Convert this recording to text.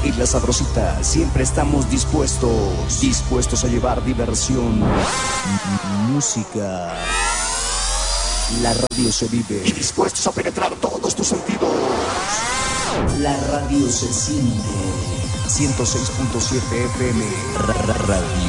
y La Sabrosita siempre estamos dispuestos a llevar diversión, música. La radio se vive y dispuestos a penetrar todos tus sentidos. La radio se siente. 106.7 FM Radio.